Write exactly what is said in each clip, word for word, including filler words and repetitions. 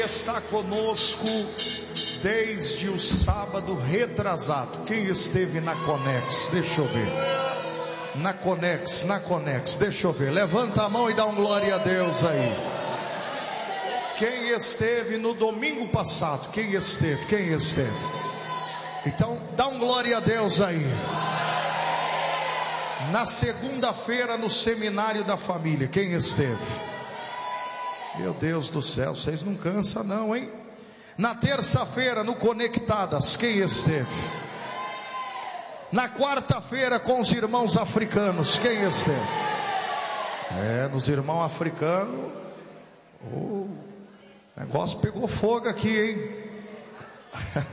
está conosco desde o sábado retrasado? Quem esteve na Conex? Deixa eu ver. Na Conex, na Conex, deixa eu ver. Levanta a mão e dá um glória a Deus aí. Quem esteve no domingo passado? Quem esteve? Quem esteve? Então, dá um glória a Deus aí. Na segunda-feira no seminário da família, quem esteve? Meu Deus do céu, vocês não cansam não, hein? Na terça-feira no Conectadas, quem esteve? Na quarta-feira com os irmãos africanos, quem esteve? É, nos irmãos africanos, o negócio pegou fogo aqui, hein?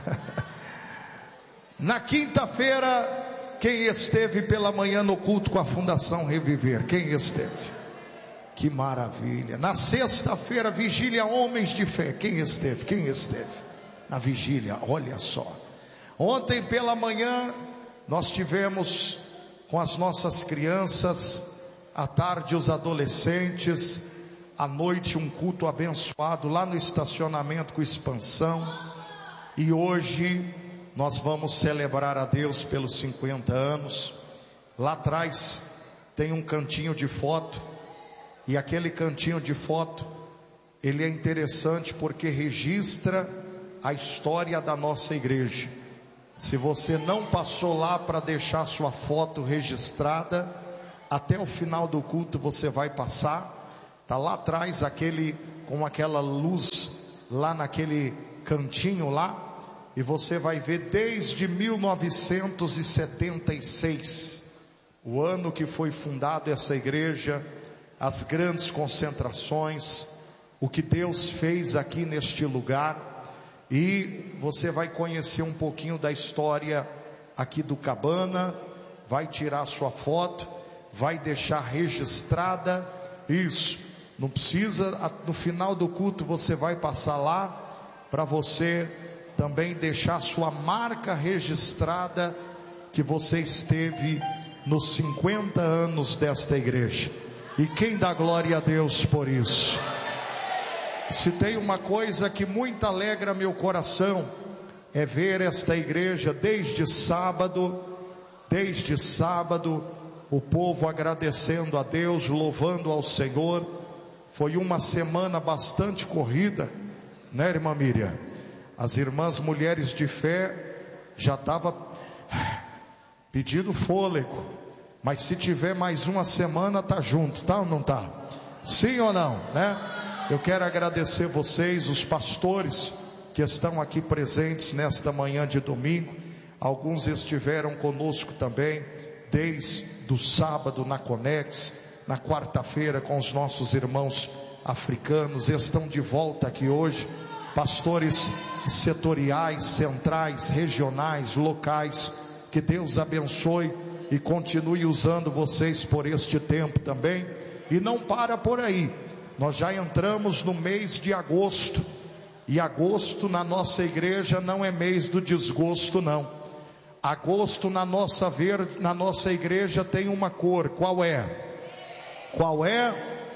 Na quinta-feira, quem esteve pela manhã no culto com a Fundação Reviver? Quem esteve? Que maravilha. Na sexta-feira, vigília Homens de Fé. Quem esteve? Quem esteve? Na vigília, olha só. Ontem pela manhã, nós tivemos com as nossas crianças, à tarde os adolescentes, à noite um culto abençoado lá no estacionamento com expansão. E hoje nós vamos celebrar a Deus pelos cinquenta anos. Lá atrás tem um cantinho de foto. E aquele cantinho de foto, ele é interessante porque registra a história da nossa igreja. Se você não passou lá para deixar sua foto registrada, até o final do culto você vai passar. Está lá atrás aquele, com aquela luz lá naquele cantinho lá. E você vai ver desde mil novecentos e setenta e seis, o ano que foi fundada essa igreja, as grandes concentrações, o que Deus fez aqui neste lugar. E você vai conhecer um pouquinho da história aqui do Cabana, vai tirar sua foto, vai deixar registrada. Isso, não precisa, no final do culto você vai passar lá, para você também deixar sua marca registrada, que você esteve nos cinquenta anos desta igreja. E quem dá glória a Deus por isso? Se tem uma coisa que muito alegra meu coração, é ver esta igreja desde sábado, desde sábado, o povo agradecendo a Deus, louvando ao Senhor. Foi uma semana bastante corrida, né, irmã Miriam? As irmãs mulheres de fé já estavam pedindo fôlego. Mas se tiver mais uma semana, tá junto, tá ou não tá? Sim ou não, né? Eu quero agradecer vocês, os pastores que estão aqui presentes nesta manhã de domingo. Alguns estiveram conosco também, desde o sábado na Conex, na quarta-feira com os nossos irmãos africanos, estão de volta aqui hoje. Pastores setoriais, centrais, regionais, locais, que Deus abençoe e continue usando vocês por este tempo também. E não para por aí, nós já entramos no mês de agosto, e agosto na nossa igreja não é mês do desgosto não. Agosto na nossa, ver, na nossa igreja tem uma cor, qual é? Qual é?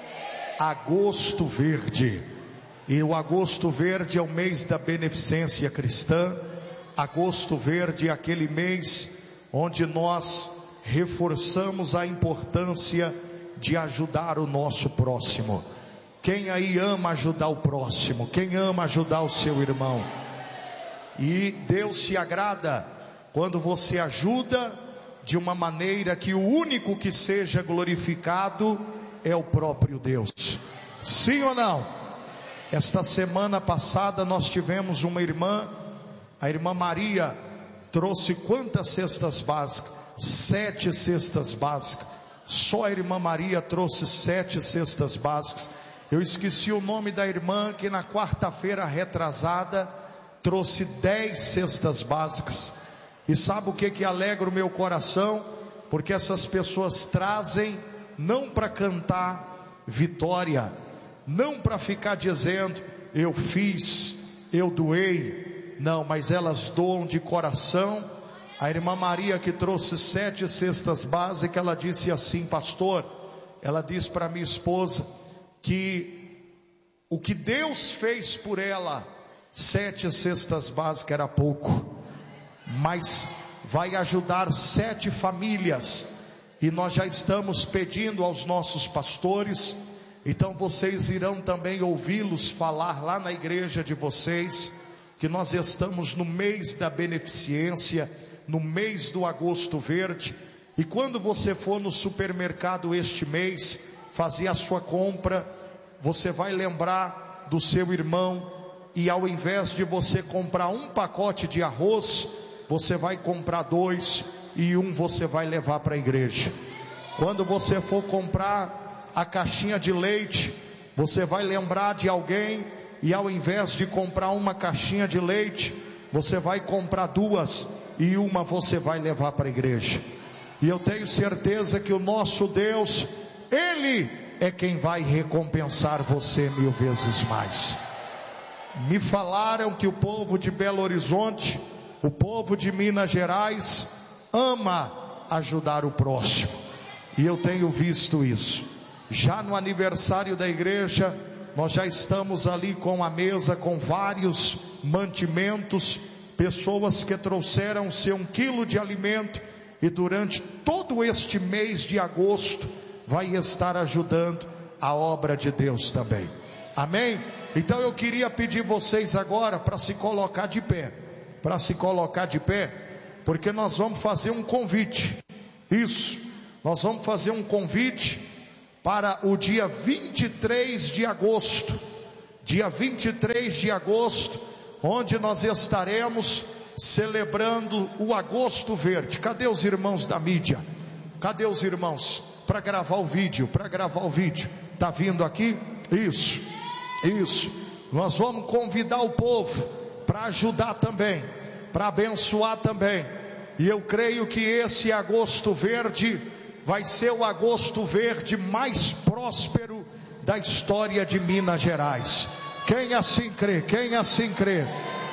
Agosto verde. E o agosto verde é o mês da beneficência cristã. Agosto verde é aquele mês onde nós reforçamos a importância de ajudar o nosso próximo. Quem aí ama ajudar o próximo? Quem ama ajudar o seu irmão? E Deus se agrada quando você ajuda de uma maneira que o único que seja glorificado é o próprio Deus. Sim ou não? Esta semana passada nós tivemos uma irmã, a irmã Maria, trouxe quantas cestas básicas? Sete cestas básicas. Só a irmã Maria trouxe sete cestas básicas. Eu esqueci o nome da irmã que na quarta-feira retrasada trouxe dez cestas básicas. E sabe o que que alegra o meu coração? Porque essas pessoas trazem não para cantar vitória, não para ficar dizendo eu fiz, eu doei, não, mas elas doam de coração. A irmã Maria que trouxe sete cestas básicas, ela disse assim: pastor, ela disse para minha esposa que o que Deus fez por ela, sete cestas básicas era pouco, mas vai ajudar sete famílias, e nós já estamos pedindo aos nossos pastores, então vocês irão também ouvi-los falar lá na igreja de vocês, que nós estamos no mês da beneficência, no mês do agosto verde, e quando você for no supermercado este mês, fazer a sua compra, você vai lembrar do seu irmão, e ao invés de você comprar um pacote de arroz, você vai comprar dois, e um você vai levar para a igreja. Quando você for comprar a caixinha de leite, você vai lembrar de alguém, e ao invés de comprar uma caixinha de leite, você vai comprar duas, e uma você vai levar para a igreja. E eu tenho certeza que o nosso Deus, Ele é quem vai recompensar você mil vezes mais. Me falaram que o povo de Belo Horizonte, o povo de Minas Gerais, ama ajudar o próximo, e eu tenho visto isso. Já no aniversário da igreja, nós já estamos ali com a mesa, com vários mantimentos, pessoas que trouxeram seu um quilo de alimento, e durante todo este mês de agosto, vai estar ajudando a obra de Deus também. Amém? Então eu queria pedir vocês agora para se colocar de pé, para se colocar de pé, porque nós vamos fazer um convite. Isso, nós vamos fazer um convite para o dia vinte e três de agosto, dia vinte e três de agosto, onde nós estaremos celebrando o Agosto Verde. Cadê os irmãos da mídia? Cadê os irmãos para gravar o vídeo? Para gravar o vídeo, tá vindo aqui? Isso, isso. Nós vamos convidar o povo para ajudar também, para abençoar também. E eu creio que esse Agosto Verde vai ser o Agosto Verde mais próspero da história de Minas Gerais. Quem assim crê? Quem assim crê?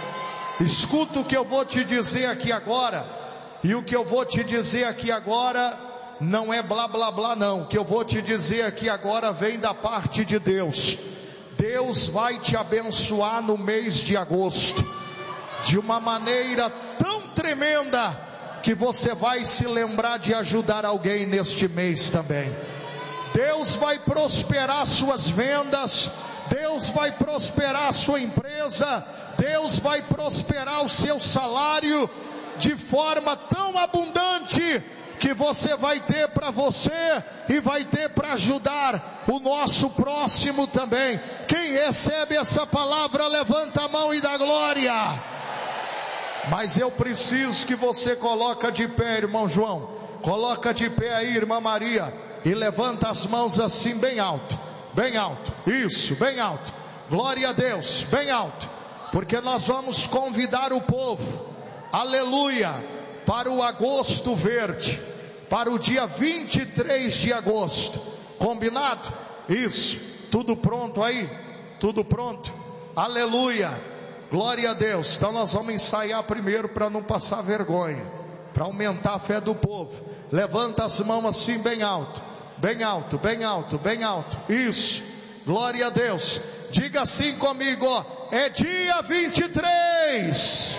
Escuta o que eu vou te dizer aqui agora, e o que eu vou te dizer aqui agora não é blá blá blá não. O que eu vou te dizer aqui agora vem da parte de Deus. Deus vai te abençoar no mês de agosto, de uma maneira tão tremenda, que você vai se lembrar de ajudar alguém neste mês também. Deus vai prosperar suas vendas, Deus vai prosperar a sua empresa, Deus vai prosperar o seu salário de forma tão abundante, que você vai ter para você e vai ter para ajudar o nosso próximo também. Quem recebe essa palavra, levanta a mão e dá glória. Mas eu preciso que você coloque de pé, irmão João. Coloca de pé aí, irmã Maria, e levanta as mãos assim bem alto, bem alto, isso, bem alto. Glória a Deus, bem alto, porque nós vamos convidar o povo, aleluia, para o Agosto Verde, para o dia vinte e três de agosto. Combinado? Isso. Tudo pronto aí? Tudo pronto? Aleluia. Glória a Deus. Então nós vamos ensaiar primeiro para não passar vergonha, para aumentar a fé do povo. Levanta as mãos assim bem alto, bem alto, bem alto, bem alto. Isso. Glória a Deus. Diga assim comigo, ó. É dia vinte e três.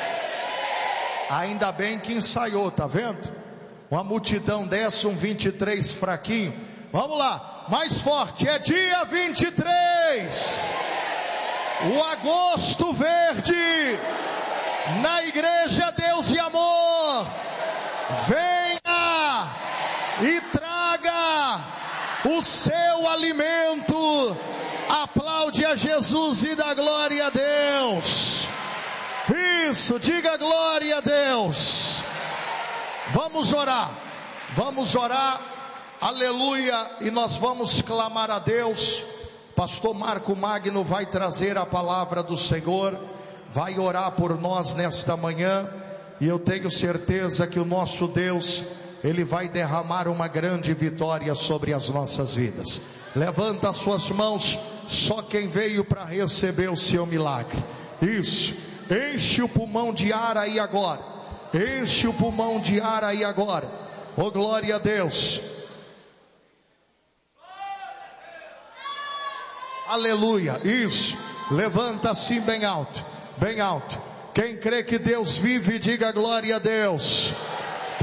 Ainda bem que ensaiou, tá vendo? Uma multidão dessa, um vinte e três fraquinho. Vamos lá, mais forte. É dia vinte e três. O Agosto Verde, na igreja Deus e Amor. Venha e traga o seu alimento. Aplaude a Jesus e dá glória a Deus. Isso, diga glória a Deus. Vamos orar, vamos orar, aleluia, e nós vamos clamar a Deus. Pastor Marco Magno vai trazer a palavra do Senhor, vai orar por nós nesta manhã, e eu tenho certeza que o nosso Deus, Ele vai derramar uma grande vitória sobre as nossas vidas. Levanta as suas mãos, só quem veio para receber o seu milagre. Isso, enche o pulmão de ar aí agora. Enche o pulmão de ar aí agora. Oh, glória a Deus. Aleluia, isso, levanta assim bem alto, bem alto. Quem crê que Deus vive, diga glória a Deus.